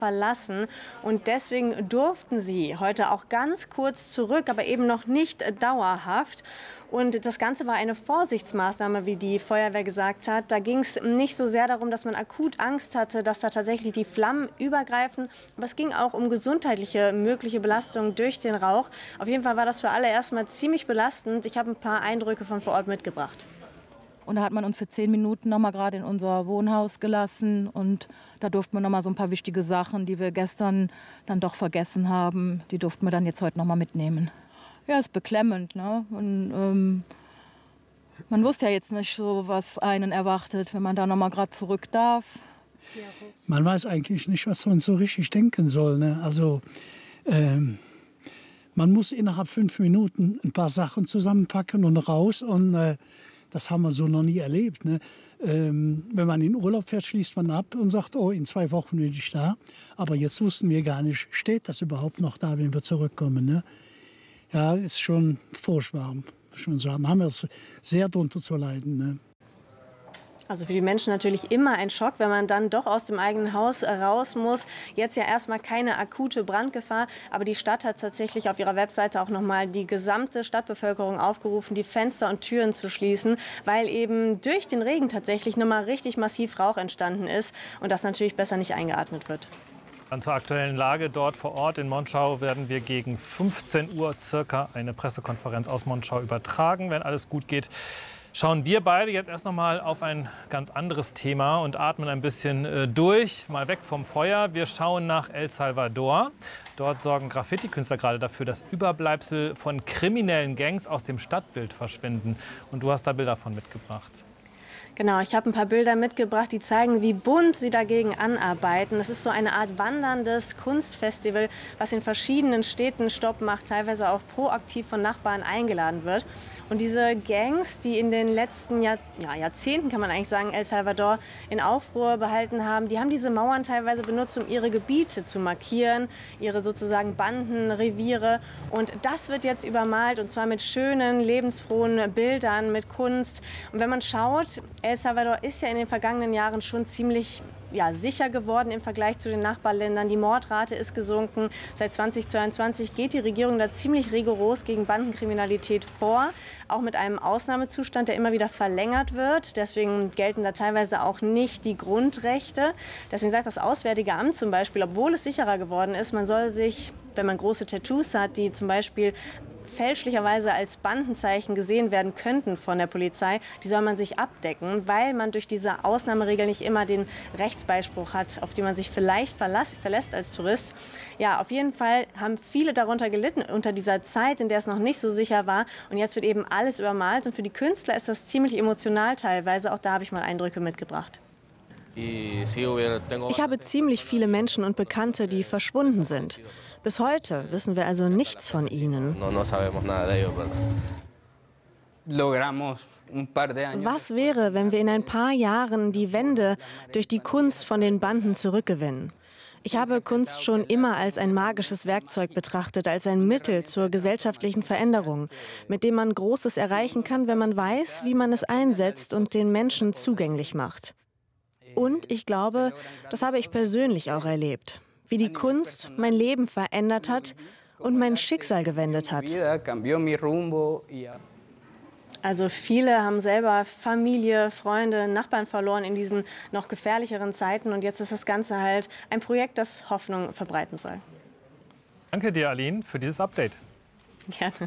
verlassen. Und deswegen durften sie heute auch ganz kurz zurück, aber eben noch nicht dauerhaft. Und das Ganze war eine Vorsichtsmaßnahme, wie die Feuerwehr gesagt hat. Da ging es nicht so sehr darum, dass man akut Angst hatte, dass da tatsächlich die Flammen übergreifen. Aber es ging auch um gesundheitliche mögliche Belastungen durch den Rauch. Auf jeden Fall war das für alle erstmal ziemlich belastend. Ich habe ein paar Eindrücke von vor Ort mitgebracht. Und da hat man uns für 10 Minuten noch mal gerade in unser Wohnhaus gelassen. Und da durften wir noch mal so ein paar wichtige Sachen, die wir gestern dann doch vergessen haben, die durften wir dann jetzt heute noch mal mitnehmen. Ja, ist beklemmend, ne? Und, man wusste ja jetzt nicht so, was einen erwartet, wenn man da noch mal gerade zurück darf. Man weiß eigentlich nicht, was man so richtig denken soll, ne? Also man muss innerhalb 5 Minuten ein paar Sachen zusammenpacken und raus. Und das haben wir so noch nie erlebt, ne? Wenn man in Urlaub fährt, schließt man ab und sagt, oh, in 2 Wochen bin ich da. Aber jetzt wussten wir gar nicht, steht das überhaupt noch da, wenn wir zurückkommen, ne? Ja, ist schon furchtbar, muss man sagen. Haben wir sehr drunter zu leiden, ne? Also für die Menschen natürlich immer ein Schock, wenn man dann doch aus dem eigenen Haus raus muss. Jetzt ja erstmal keine akute Brandgefahr, aber die Stadt hat tatsächlich auf ihrer Webseite auch noch mal die gesamte Stadtbevölkerung aufgerufen, die Fenster und Türen zu schließen, weil eben durch den Regen tatsächlich noch mal richtig massiv Rauch entstanden ist und das natürlich besser nicht eingeatmet wird. Dann zur aktuellen Lage dort vor Ort in Monschau werden wir gegen 15 Uhr circa eine Pressekonferenz aus Monschau übertragen, wenn alles gut geht. Schauen wir beide jetzt erst noch mal auf ein ganz anderes Thema und atmen ein bisschen durch, mal weg vom Feuer. Wir schauen nach El Salvador. Dort sorgen Graffiti-Künstler gerade dafür, dass Überbleibsel von kriminellen Gangs aus dem Stadtbild verschwinden. Und du hast da Bilder von mitgebracht. Genau, ich habe ein paar Bilder mitgebracht, die zeigen, wie bunt sie dagegen anarbeiten. Das ist so eine Art wanderndes Kunstfestival, was in verschiedenen Städten Stopp macht, teilweise auch proaktiv von Nachbarn eingeladen wird. Und diese Gangs, die in den letzten Jahrzehnten, kann man eigentlich sagen, El Salvador in Aufruhr behalten haben, die haben diese Mauern teilweise benutzt, um ihre Gebiete zu markieren, ihre sozusagen Banden, Reviere. Und das wird jetzt übermalt, und zwar mit schönen, lebensfrohen Bildern, mit Kunst. Und wenn man schaut, El Salvador ist ja in den vergangenen Jahren schon ziemlich sicher geworden im Vergleich zu den Nachbarländern. Die Mordrate ist gesunken. Seit 2022 geht die Regierung da ziemlich rigoros gegen Bandenkriminalität vor, auch mit einem Ausnahmezustand, der immer wieder verlängert wird. Deswegen gelten da teilweise auch nicht die Grundrechte. Deswegen sagt das Auswärtige Amt zum Beispiel, obwohl es sicherer geworden ist, man soll sich, wenn man große Tattoos hat, die zum Beispiel fälschlicherweise als Bandenzeichen gesehen werden könnten von der Polizei, die soll man sich abdecken, weil man durch diese Ausnahmeregel nicht immer den Rechtsbeispruch hat, auf den man sich vielleicht verlässt als Tourist. Ja, auf jeden Fall haben viele darunter gelitten unter dieser Zeit, in der es noch nicht so sicher war. Und jetzt wird eben alles übermalt. Und für die Künstler ist das ziemlich emotional teilweise. Auch da habe ich mal Eindrücke mitgebracht. Ich habe ziemlich viele Menschen und Bekannte, die verschwunden sind. Bis heute wissen wir also nichts von ihnen. Was wäre, wenn wir in ein paar Jahren die Wende durch die Kunst von den Banden zurückgewinnen? Ich habe Kunst schon immer als ein magisches Werkzeug betrachtet, als ein Mittel zur gesellschaftlichen Veränderung, mit dem man Großes erreichen kann, wenn man weiß, wie man es einsetzt und den Menschen zugänglich macht. Und ich glaube, das habe ich persönlich auch erlebt, wie die Kunst mein Leben verändert hat und mein Schicksal gewendet hat. Also viele haben selber Familie, Freunde, Nachbarn verloren in diesen noch gefährlicheren Zeiten. Und jetzt ist das Ganze halt ein Projekt, das Hoffnung verbreiten soll. Danke dir, Aline, für dieses Update. Gerne.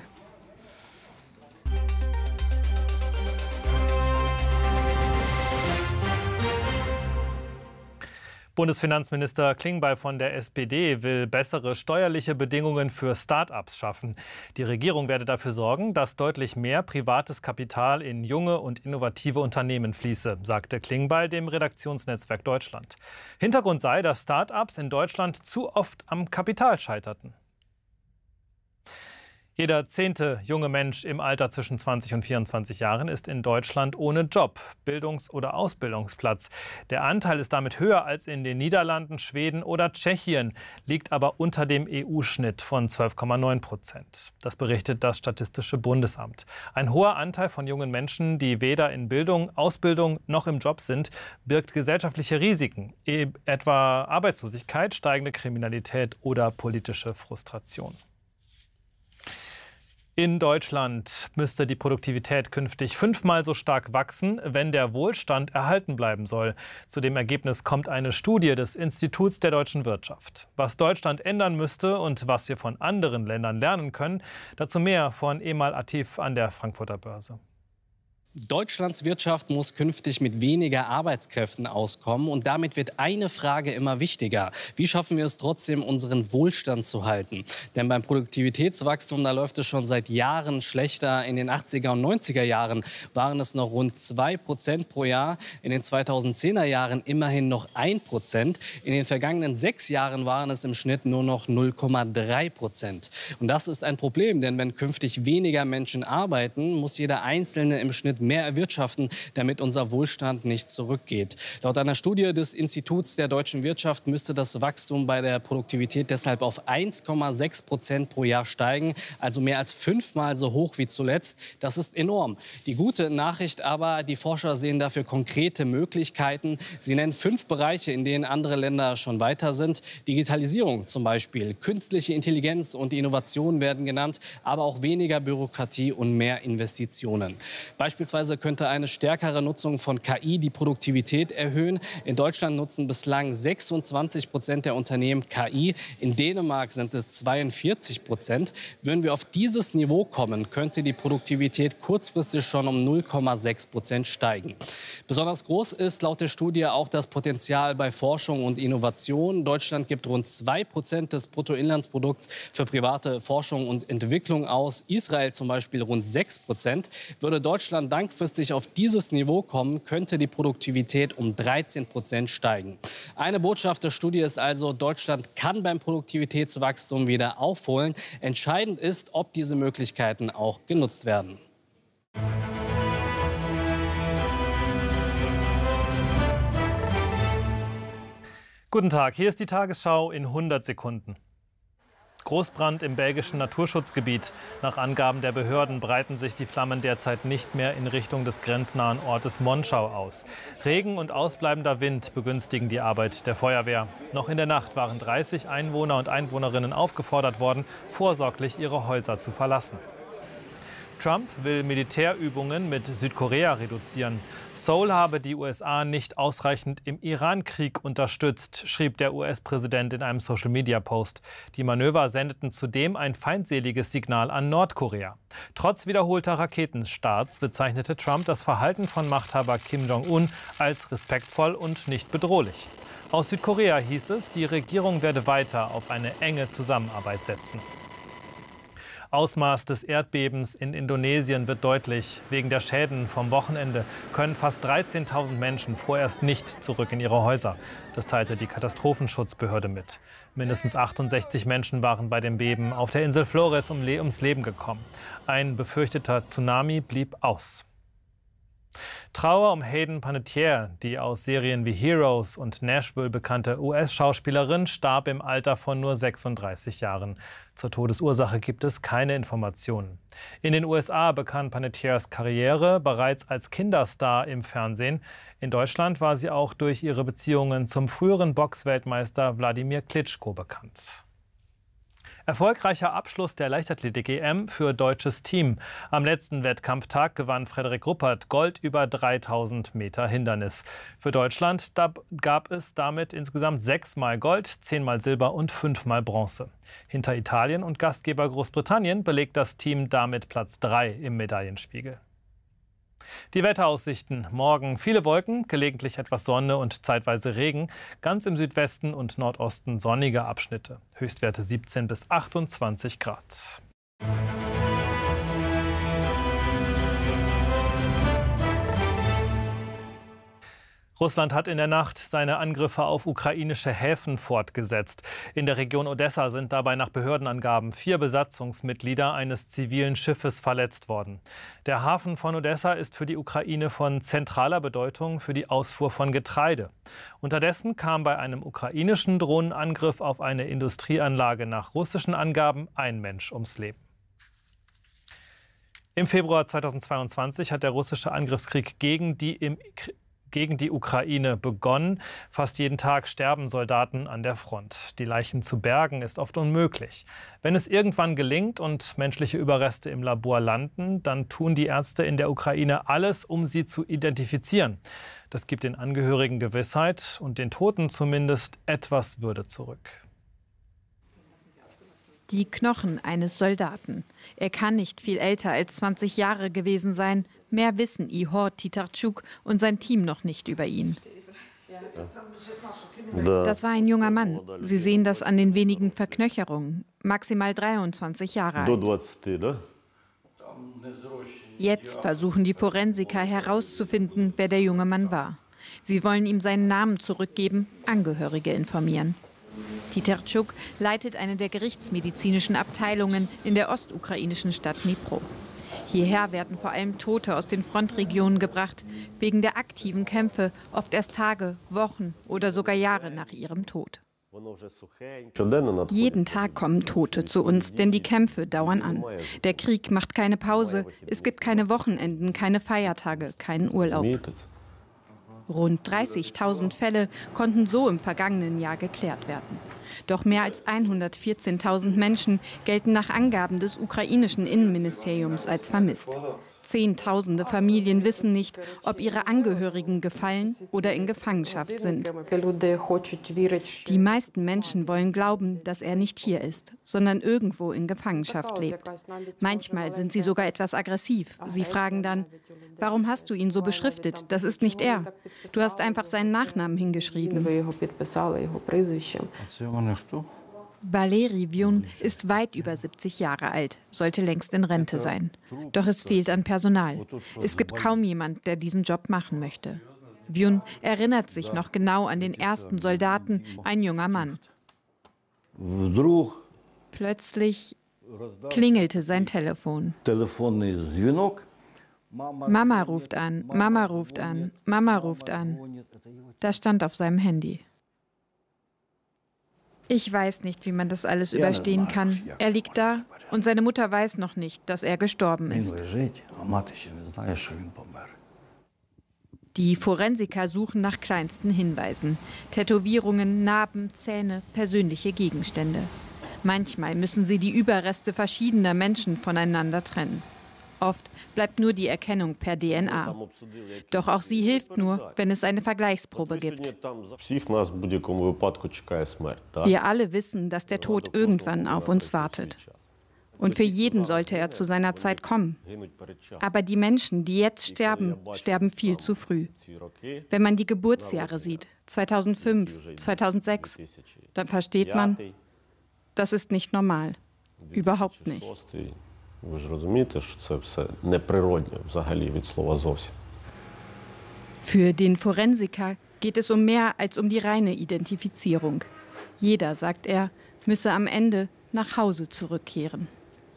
Bundesfinanzminister Klingbeil von der SPD will bessere steuerliche Bedingungen für Start-ups schaffen. Die Regierung werde dafür sorgen, dass deutlich mehr privates Kapital in junge und innovative Unternehmen fließe, sagte Klingbeil dem Redaktionsnetzwerk Deutschland. Hintergrund sei, dass Start-ups in Deutschland zu oft am Kapital scheiterten. Jeder 10. junge Mensch im Alter zwischen 20 und 24 Jahren ist in Deutschland ohne Job, Bildungs- oder Ausbildungsplatz. Der Anteil ist damit höher als in den Niederlanden, Schweden oder Tschechien, liegt aber unter dem EU-Schnitt von 12,9%. Das berichtet das Statistische Bundesamt. Ein hoher Anteil von jungen Menschen, die weder in Bildung, Ausbildung noch im Job sind, birgt gesellschaftliche Risiken, etwa Arbeitslosigkeit, steigende Kriminalität oder politische Frustration. In Deutschland müsste die Produktivität künftig 5-mal so stark wachsen, wenn der Wohlstand erhalten bleiben soll. Zu dem Ergebnis kommt eine Studie des Instituts der deutschen Wirtschaft. Was Deutschland ändern müsste und was wir von anderen Ländern lernen können, dazu mehr von Emal Atif an der Frankfurter Börse. Deutschlands Wirtschaft muss künftig mit weniger Arbeitskräften auskommen. Und damit wird eine Frage immer wichtiger. Wie schaffen wir es trotzdem, unseren Wohlstand zu halten? Denn beim Produktivitätswachstum, da läuft es schon seit Jahren schlechter. In den 80er und 90er Jahren waren es noch rund 2% pro Jahr. In den 2010er Jahren immerhin noch 1%. In den vergangenen 6 Jahren waren es im Schnitt nur noch 0,3%. Und das ist ein Problem, denn wenn künftig weniger Menschen arbeiten, muss jeder Einzelne im Schnitt mehr erwirtschaften, damit unser Wohlstand nicht zurückgeht. Laut einer Studie des Instituts der deutschen Wirtschaft müsste das Wachstum bei der Produktivität deshalb auf 1,6% pro Jahr steigen, also mehr als 5-mal so hoch wie zuletzt. Das ist enorm. Die gute Nachricht aber, die Forscher sehen dafür konkrete Möglichkeiten. Sie nennen 5 Bereiche, in denen andere Länder schon weiter sind. Digitalisierung zum Beispiel, künstliche Intelligenz und Innovation werden genannt, aber auch weniger Bürokratie und mehr Investitionen. Beispielsweise könnte eine stärkere Nutzung von KI die Produktivität erhöhen. In Deutschland nutzen bislang 26% der Unternehmen KI. In Dänemark sind es 42%. Würden wir auf dieses Niveau kommen, könnte die Produktivität kurzfristig schon um 0,6% steigen. Besonders groß ist laut der Studie auch das Potenzial bei Forschung und Innovation. Deutschland gibt rund 2% des Bruttoinlandsprodukts für private Forschung und Entwicklung aus. Israel zum Beispiel rund 6%. Würde Deutschland langfristig auf dieses Niveau kommen, könnte die Produktivität um 13% steigen. Eine Botschaft der Studie ist also, Deutschland kann beim Produktivitätswachstum wieder aufholen. Entscheidend ist, ob diese Möglichkeiten auch genutzt werden. Guten Tag, hier ist die Tagesschau in 100 Sekunden. Großbrand im belgischen Naturschutzgebiet. Nach Angaben der Behörden breiten sich die Flammen derzeit nicht mehr in Richtung des grenznahen Ortes Monschau aus. Regen und ausbleibender Wind begünstigen die Arbeit der Feuerwehr. Noch in der Nacht waren 30 Einwohner und Einwohnerinnen aufgefordert worden, vorsorglich ihre Häuser zu verlassen. Trump will Militärübungen mit Südkorea reduzieren. Seoul habe die USA nicht ausreichend im Iran-Krieg unterstützt, schrieb der US-Präsident in einem Social-Media-Post. Die Manöver sendeten zudem ein feindseliges Signal an Nordkorea. Trotz wiederholter Raketenstarts bezeichnete Trump das Verhalten von Machthaber Kim Jong-un als respektvoll und nicht bedrohlich. Aus Südkorea hieß es, die Regierung werde weiter auf eine enge Zusammenarbeit setzen. Ausmaß des Erdbebens in Indonesien wird deutlich. Wegen der Schäden vom Wochenende können fast 13.000 Menschen vorerst nicht zurück in ihre Häuser. Das teilte die Katastrophenschutzbehörde mit. Mindestens 68 Menschen waren bei dem Beben auf der Insel Flores ums Leben gekommen. Ein befürchteter Tsunami blieb aus. Trauer um Hayden Panettiere, die aus Serien wie Heroes und Nashville bekannte US-Schauspielerin, starb im Alter von nur 36 Jahren. Zur Todesursache gibt es keine Informationen. In den USA begann Panettieres Karriere bereits als Kinderstar im Fernsehen. In Deutschland war sie auch durch ihre Beziehungen zum früheren Boxweltmeister Wladimir Klitschko bekannt. Erfolgreicher Abschluss der Leichtathletik-EM für deutsches Team. Am letzten Wettkampftag gewann Frederik Ruppert Gold über 3000 Meter Hindernis. Für Deutschland gab es damit insgesamt 6-mal Gold, 10-mal Silber und 5-mal Bronze. Hinter Italien und Gastgeber Großbritannien belegt das Team damit Platz 3 im Medaillenspiegel. Die Wetteraussichten. Morgen viele Wolken, gelegentlich etwas Sonne und zeitweise Regen. Ganz im Südwesten und Nordosten sonnige Abschnitte. Höchstwerte 17 bis 28 Grad. Russland hat in der Nacht seine Angriffe auf ukrainische Häfen fortgesetzt. In der Region Odessa sind dabei nach Behördenangaben 4 Besatzungsmitglieder eines zivilen Schiffes verletzt worden. Der Hafen von Odessa ist für die Ukraine von zentraler Bedeutung für die Ausfuhr von Getreide. Unterdessen kam bei einem ukrainischen Drohnenangriff auf eine Industrieanlage nach russischen Angaben ein Mensch ums Leben. Im Februar 2022 hat der russische Angriffskrieg gegen die Ukraine begonnen. Fast jeden Tag sterben Soldaten an der Front. Die Leichen zu bergen ist oft unmöglich. Wenn es irgendwann gelingt und menschliche Überreste im Labor landen, dann tun die Ärzte in der Ukraine alles, um sie zu identifizieren. Das gibt den Angehörigen Gewissheit und den Toten zumindest etwas Würde zurück. Die Knochen eines Soldaten. Er kann nicht viel älter als 20 Jahre gewesen sein. Mehr wissen Ihor Titarchuk und sein Team noch nicht über ihn. Das war ein junger Mann. Sie sehen das an den wenigen Verknöcherungen. Maximal 23 Jahre alt. Jetzt versuchen die Forensiker herauszufinden, wer der junge Mann war. Sie wollen ihm seinen Namen zurückgeben, Angehörige informieren. Titarchuk leitet eine der gerichtsmedizinischen Abteilungen in der ostukrainischen Stadt Dnipro. Hierher werden vor allem Tote aus den Frontregionen gebracht, wegen der aktiven Kämpfe, oft erst Tage, Wochen oder sogar Jahre nach ihrem Tod. Jeden Tag kommen Tote zu uns, denn die Kämpfe dauern an. Der Krieg macht keine Pause, es gibt keine Wochenenden, keine Feiertage, keinen Urlaub. Rund 30.000 Fälle konnten so im vergangenen Jahr geklärt werden. Doch mehr als 114.000 Menschen gelten nach Angaben des ukrainischen Innenministeriums als vermisst. Zehntausende Familien wissen nicht, ob ihre Angehörigen gefallen oder in Gefangenschaft sind. Die meisten Menschen wollen glauben, dass er nicht hier ist, sondern irgendwo in Gefangenschaft lebt. Manchmal sind sie sogar etwas aggressiv. Sie fragen dann, warum hast du ihn so beschriftet? Das ist nicht er. Du hast einfach seinen Nachnamen hingeschrieben. Valeri Vyun ist weit über 70 Jahre alt, sollte längst in Rente sein. Doch es fehlt an Personal. Es gibt kaum jemand, der diesen Job machen möchte. Vyun erinnert sich noch genau an den ersten Soldaten, ein junger Mann. Plötzlich klingelte sein Telefon. Mama ruft an, Mama ruft an, Mama ruft an. Das stand auf seinem Handy. Ich weiß nicht, wie man das alles überstehen kann. Er liegt da und seine Mutter weiß noch nicht, dass er gestorben ist. Die Forensiker suchen nach kleinsten Hinweisen. Tätowierungen, Narben, Zähne, persönliche Gegenstände. Manchmal müssen sie die Überreste verschiedener Menschen voneinander trennen. Oft bleibt nur die Erkennung per DNA. Doch auch sie hilft nur, wenn es eine Vergleichsprobe gibt. Wir alle wissen, dass der Tod irgendwann auf uns wartet. Und für jeden sollte er zu seiner Zeit kommen. Aber die Menschen, die jetzt sterben, sterben viel zu früh. Wenn man die Geburtsjahre sieht, 2005, 2006, dann versteht man, das ist nicht normal. Überhaupt nicht. Ви ж розумієте, що це все неприродне взагалі від слова зовсім. Für den Forensiker geht es um mehr als um die reine Identifizierung. Jeder, sagt er, müsse am Ende nach Hause zurückkehren.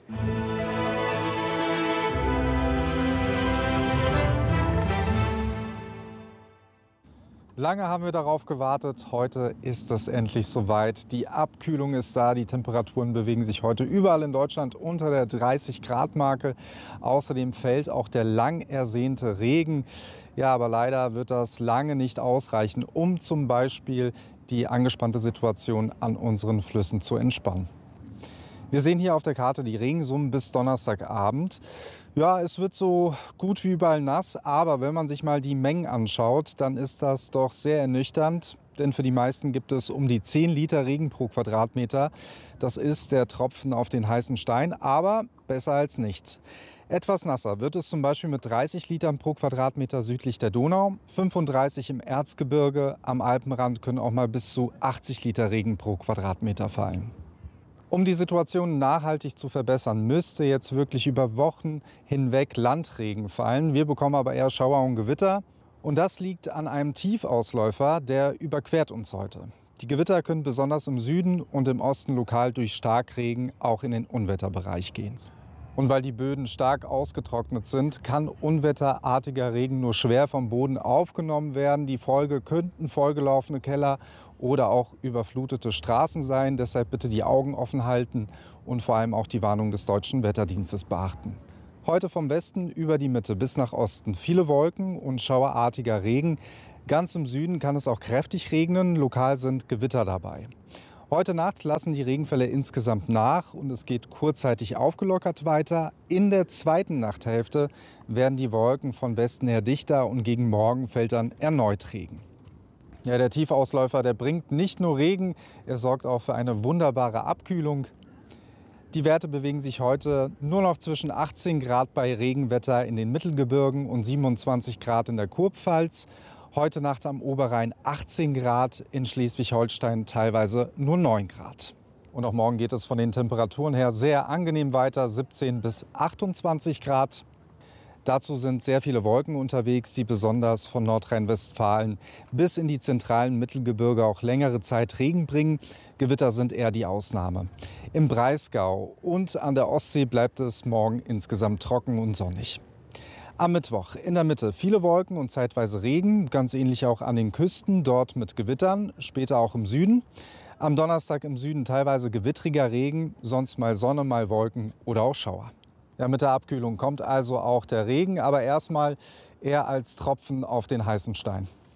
Lange haben wir darauf gewartet. Heute ist es endlich soweit. Die Abkühlung ist da. Die Temperaturen bewegen sich heute überall in Deutschland unter der 30-Grad-Marke. Außerdem fällt auch der lang ersehnte Regen. Ja, aber leider wird das lange nicht ausreichen, um zum Beispiel die angespannte Situation an unseren Flüssen zu entspannen. Wir sehen hier auf der Karte die Regensummen bis Donnerstagabend. Ja, es wird so gut wie überall nass, aber wenn man sich mal die Mengen anschaut, dann ist das doch sehr ernüchternd. Denn für die meisten gibt es um die 10 Liter Regen pro Quadratmeter. Das ist der Tropfen auf den heißen Stein, aber besser als nichts. Etwas nasser wird es zum Beispiel mit 30 Litern pro Quadratmeter südlich der Donau, 35 im Erzgebirge, am Alpenrand können auch mal bis zu 80 Liter Regen pro Quadratmeter fallen. Um die Situation nachhaltig zu verbessern, müsste jetzt wirklich über Wochen hinweg Landregen fallen. Wir bekommen aber eher Schauer und Gewitter. Und das liegt an einem Tiefausläufer, der überquert uns heute. Die Gewitter können besonders im Süden und im Osten lokal durch Starkregen auch in den Unwetterbereich gehen. Und weil die Böden stark ausgetrocknet sind, kann unwetterartiger Regen nur schwer vom Boden aufgenommen werden. Die Folge könnten vollgelaufene Keller oder auch überflutete Straßen sein. Deshalb bitte die Augen offen halten und vor allem auch die Warnung des Deutschen Wetterdienstes beachten. Heute vom Westen über die Mitte bis nach Osten viele Wolken und schauerartiger Regen. Ganz im Süden kann es auch kräftig regnen, lokal sind Gewitter dabei. Heute Nacht lassen die Regenfälle insgesamt nach und es geht kurzzeitig aufgelockert weiter. In der zweiten Nachthälfte werden die Wolken von Westen her dichter und gegen Morgen fällt dann erneut Regen. Ja, der Tiefausläufer, der bringt nicht nur Regen, er sorgt auch für eine wunderbare Abkühlung. Die Werte bewegen sich heute nur noch zwischen 18 Grad bei Regenwetter in den Mittelgebirgen und 27 Grad in der Kurpfalz. Heute Nacht am Oberrhein 18 Grad, in Schleswig-Holstein teilweise nur 9 Grad. Und auch morgen geht es von den Temperaturen her sehr angenehm weiter, 17 bis 28 Grad. Dazu sind sehr viele Wolken unterwegs, die besonders von Nordrhein-Westfalen bis in die zentralen Mittelgebirge auch längere Zeit Regen bringen. Gewitter sind eher die Ausnahme. Im Breisgau und an der Ostsee bleibt es morgen insgesamt trocken und sonnig. Am Mittwoch in der Mitte viele Wolken und zeitweise Regen, ganz ähnlich auch an den Küsten, dort mit Gewittern, später auch im Süden. Am Donnerstag im Süden teilweise gewittriger Regen, sonst mal Sonne, mal Wolken oder auch Schauer. Ja, mit der Abkühlung kommt also auch der Regen, aber erstmal eher als Tropfen auf den heißen Stein.